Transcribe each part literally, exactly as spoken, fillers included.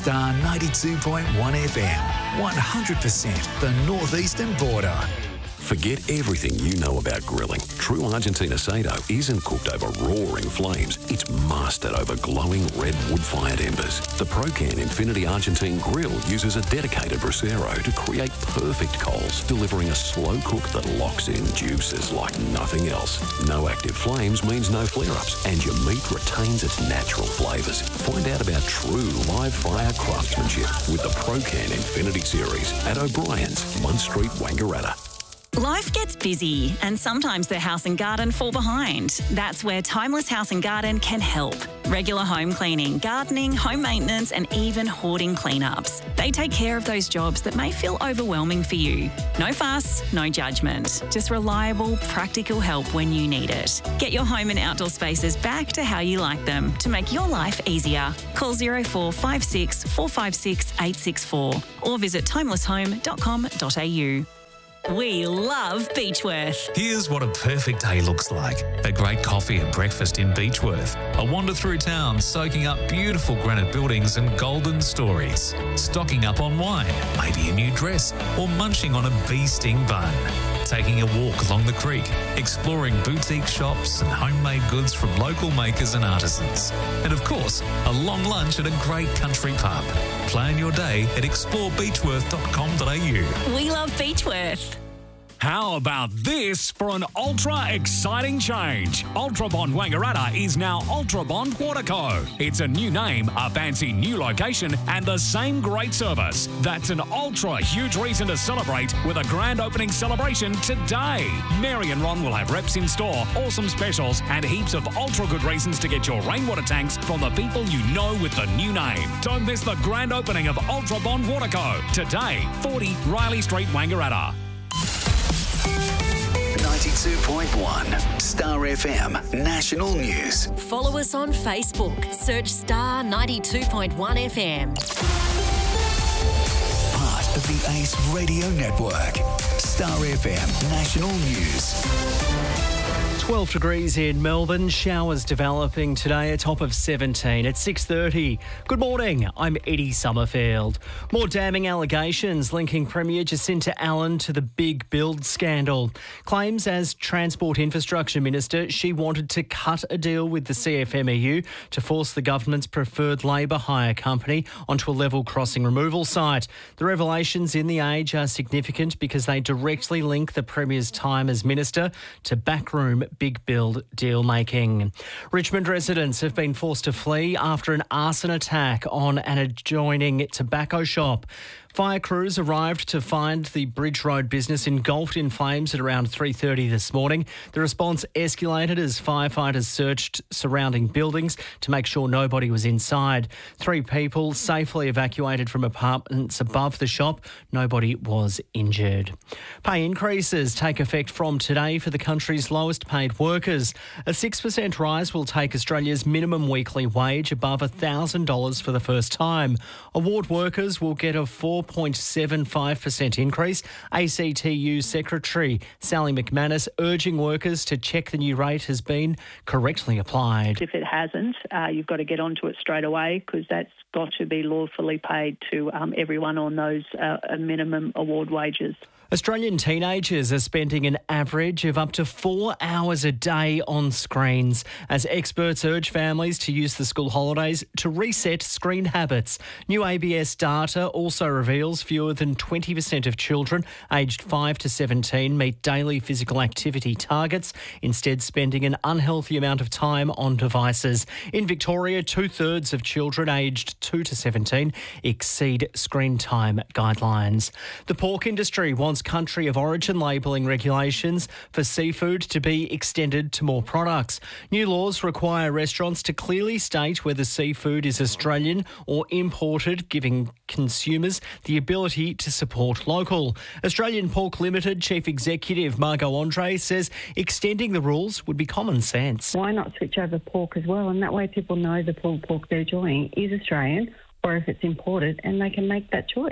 Star ninety-two point one F M, one hundred percent the northeastern border. Forget everything you know about grilling. True Argentina Asado isn't cooked over roaring flames. It's mastered over glowing red wood-fired embers. The Procan Infinity Argentine Grill uses a dedicated bracero to create perfect coals, delivering a slow cook that locks in juices like nothing else. No active flames means no flare-ups, and your meat retains its natural flavours. Find out about true live fire craftsmanship with the Procan Infinity Series at O'Brien's, Munn Street, Wangaratta. Life gets busy and sometimes the house and garden fall behind. That's where Timeless House and Garden can help. Regular home cleaning, gardening, home maintenance and even hoarding cleanups. They take care of those jobs that may feel overwhelming for you. No fuss, no judgment. Just reliable, practical help when you need it. Get your home and outdoor spaces back to how you like them to make your life easier. Call zero four five six, four five six, eight six four or visit timeless home dot com dot a u. We love Beechworth. Here's what a perfect day looks like. A great coffee and breakfast in Beechworth. A wander through town soaking up beautiful granite buildings and golden stories. Stocking up on wine, maybe a new dress, or munching on a bee sting bun. Taking a walk along the creek, exploring boutique shops and homemade goods from local makers and artisans. And of course, a long lunch at a great country pub. Plan your day at explore beechworth dot com dot a u. We love Beechworth. How about this for an ultra exciting change? Ultrabond Wangaratta is now Ultrabond Waterco. It's a new name, a fancy new location, and the same great service. That's an ultra huge reason to celebrate with a grand opening celebration today. Mary and Ron will have reps in store, awesome specials, and heaps of ultra good reasons to get your rainwater tanks from the people you know with the new name. Don't miss the grand opening of Ultrabond Waterco today, forty Riley Street, Wangaratta. ninety-two point one Star F M National News. Follow us on Facebook. Search Star ninety-two point one F M. Part of the Ace Radio Network. Star F M National News. twelve degrees in Melbourne, showers developing today, a top of seventeen at six thirty. Good morning, I'm Eddie Summerfield. More damning allegations linking Premier Jacinta Allen to the Big Build scandal. Claims as Transport Infrastructure Minister she wanted to cut a deal with the C F M E U to force the government's preferred Labor hire company onto a level crossing removal site. The revelations in The Age are significant because they directly link the Premier's time as Minister to backroom Big Build deal making. Richmond residents have been forced to flee after an arson attack on an adjoining tobacco shop. Fire crews arrived to find the Bridge Road business engulfed in flames at around three thirty this morning. The response escalated as firefighters searched surrounding buildings to make sure nobody was inside. Three people safely evacuated from apartments above the shop. Nobody was injured. Pay increases take effect from today for the country's lowest paid workers. A six percent rise will take Australia's minimum weekly wage above one thousand dollars for the first time. Award workers will get a four point seven five percent increase. A C T U Secretary Sally McManus urging workers to check the new rate has been correctly applied. If it hasn't, uh, you've got to get onto it straight away because that's got to be lawfully paid to um, everyone on those uh, minimum award wages. Australian teenagers are spending an average of up to four hours a day on screens as experts urge families to use the school holidays to reset screen habits. New A B S data also reveals fewer than twenty percent of children aged five to seventeen meet daily physical activity targets, instead spending an unhealthy amount of time on devices. In Victoria, two-thirds of children aged two to seventeen exceed screen time guidelines. The pork industry wants country of origin labelling regulations for seafood to be extended to more products. New laws require restaurants to clearly state whether seafood is Australian or imported, giving consumers the ability to support local. Australian Pork Limited Chief Executive Margot Andre says extending the rules would be common sense. Why not switch over pork as well? And that way people know the pulled pork they're enjoying is Australian or if it's imported, and they can make that choice.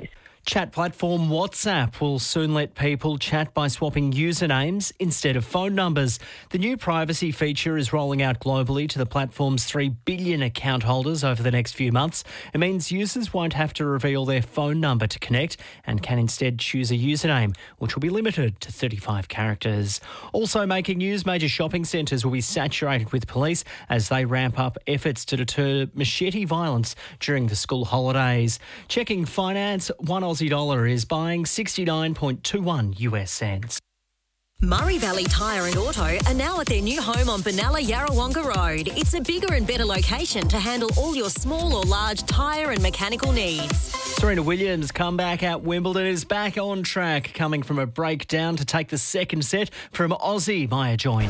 Chat platform WhatsApp will soon let people chat by swapping usernames instead of phone numbers. The new privacy feature is rolling out globally to the platform's three billion account holders over the next few months. It means users won't have to reveal their phone number to connect and can instead choose a username, which will be limited to thirty-five characters. Also making news, major shopping centres will be saturated with police as they ramp up efforts to deter machete violence during the school holidays. Checking finance, one Aussie dollar is buying sixty-nine point two one U S cents. Murray Valley Tyre and Auto are now at their new home on Benalla Yarrawonga Road. It's a bigger and better location to handle all your small or large tyre and mechanical needs. Serena Williams' comeback at Wimbledon is back on track, coming from a breakdown to take the second set from Aussie Maya Join.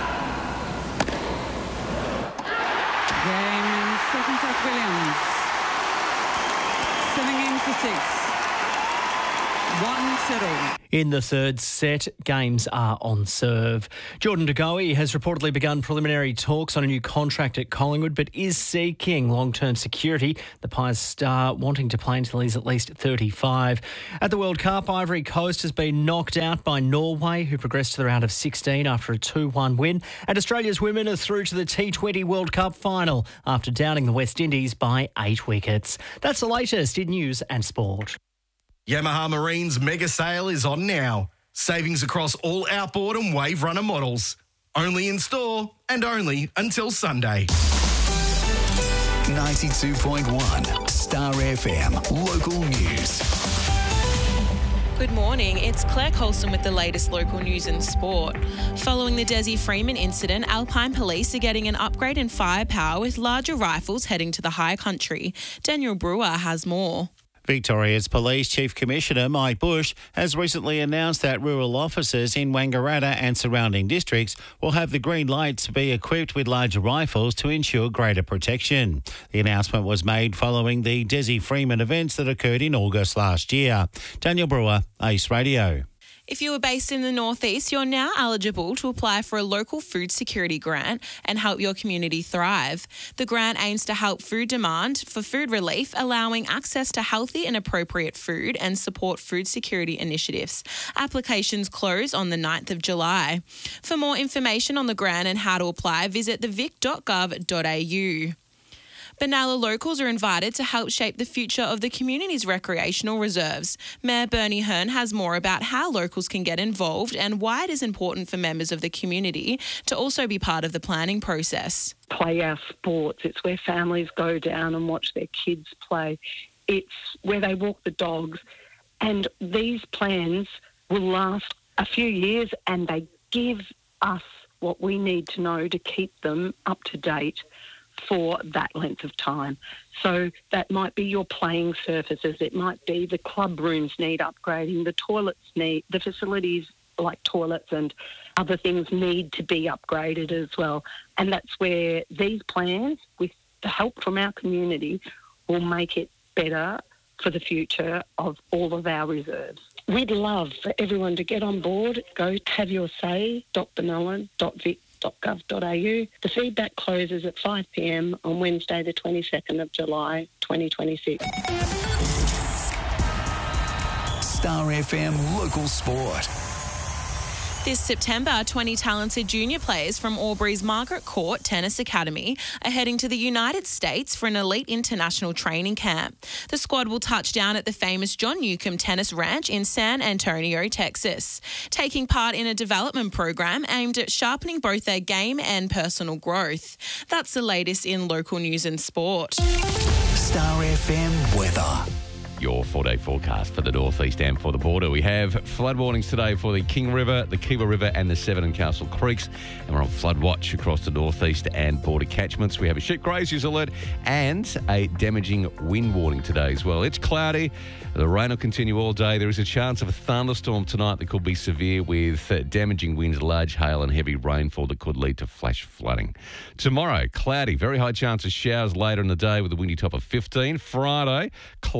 Game second set Williams. Seven games to six. One zero. In the third set, games are on serve. Jordan De Goey has reportedly begun preliminary talks on a new contract at Collingwood, but is seeking long-term security. The Pies star wanting to play until he's at least thirty-five. At the World Cup, Ivory Coast has been knocked out by Norway, who progressed to the round of sixteen after a two one win. And Australia's women are through to the T twenty World Cup final after downing the West Indies by eight wickets. That's the latest in news and sport. Yamaha Marine's mega sale is on now. Savings across all outboard and wave runner models. Only in store and only until Sunday. ninety-two point one Star F M local news. Good morning, it's Claire Colson with the latest local news and sport. Following the Desi Freeman incident, Alpine Police are getting an upgrade in firepower with larger rifles heading to the high country. Daniel Brewer has more. Victoria's Police Chief Commissioner Mike Bush has recently announced that rural officers in Wangaratta and surrounding districts will have the green light to be equipped with larger rifles to ensure greater protection. The announcement was made following the Desi Freeman events that occurred in August last year. Daniel Brewer, Ace Radio. If you are based in the northeast, you're now eligible to apply for a local food security grant and help your community thrive. The grant aims to help food demand for food relief, allowing access to healthy and appropriate food and support food security initiatives. Applications close on the ninth of July. For more information on the grant and how to apply, visit the vic dot gov dot a u. Benalla locals are invited to help shape the future of the community's recreational reserves. Mayor Bernie Hearn has more about how locals can get involved and why it is important for members of the community to also be part of the planning process. Play our sports. It's where families go down and watch their kids play. It's where they walk the dogs. And these plans will last a few years and they give us what we need to know to keep them up to date for that length of time. So that might be your playing surfaces. It might be the club rooms need upgrading, the toilets need, the facilities like toilets and other things need to be upgraded as well. And that's where these plans, with the help from our community, will make it better for the future of all of our reserves. We'd love for everyone to get on board, go have your say, dot benalla dot vic dot gov dot a u. The feedback closes at five p m on Wednesday the twenty-second of July twenty twenty-six. Star F M local sport. This September, twenty talented junior players from Albury's Margaret Court Tennis Academy are heading to the United States for an elite international training camp. The squad will touch down at the famous John Newcomb Tennis Ranch in San Antonio, Texas, taking part in a development program aimed at sharpening both their game and personal growth. That's the latest in local news and sport. Star F M weather. Your four-day forecast for the northeast and for the border. We have flood warnings today for the King River, the Kiva River and the Severn and Castle Creeks. And we're on flood watch across the northeast and border catchments. We have a sheep graziers alert and a damaging wind warning today as well. It's cloudy. The rain will continue all day. There is a chance of a thunderstorm tonight that could be severe with uh, damaging winds, large hail and heavy rainfall that could lead to flash flooding. Tomorrow, cloudy. Very high chance of showers later in the day with a windy top of fifteen. Friday, cloudy.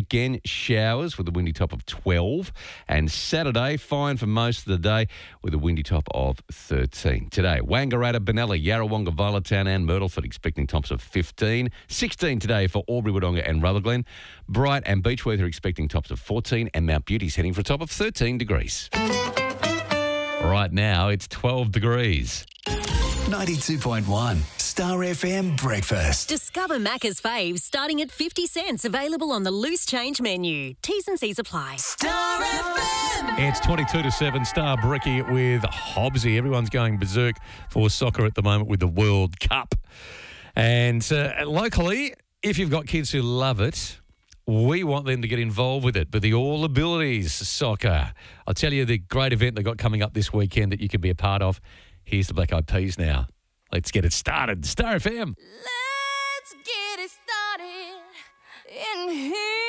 again, showers with a windy top of twelve. And Saturday, fine for most of the day with a windy top of thirteen. Today, Wangaratta, Benalla, Yarrawonga, Violettown and Myrtleford expecting tops of fifteen. sixteen today for Albury, Wodonga and Rutherglen. Bright and Beechworth are expecting tops of fourteen, and Mount Beauty's heading for a top of thirteen degrees. Right now, it's twelve degrees. ninety-two point one Star F M Breakfast. Discover Macca's faves starting at fifty cents. Available on the loose change menu. T's and C's apply. Star F M. It's twenty-two to seven. Star Bricky with Hobbsy. Everyone's going berserk for soccer at the moment with the World Cup. And uh, locally, if you've got kids who love it, we want them to get involved with it. But the All Abilities Soccer. I'll tell you the great event they've got coming up this weekend that you can be a part of. Here's the Black Eyed Peas now. Let's get it started. Star F M. Let's get it started in here.